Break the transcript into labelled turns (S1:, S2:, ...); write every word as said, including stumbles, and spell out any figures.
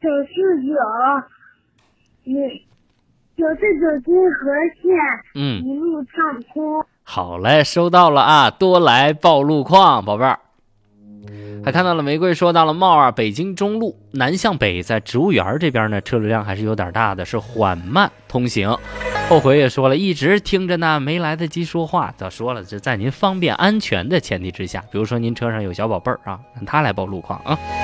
S1: 九四九，你九四九金河线，
S2: 嗯，
S1: 一路畅通。
S2: 好嘞，收到了啊，多来报路况，宝贝儿。还看到了玫瑰说到了帽啊，北京中路南向北，在植物园这边呢，车流量还是有点大的，是缓慢通行。后悔也说了，一直听着呢，没来得及说话。早说了，这在您方便安全的前提之下，比如说您车上有小宝贝儿啊，让他来报路况啊。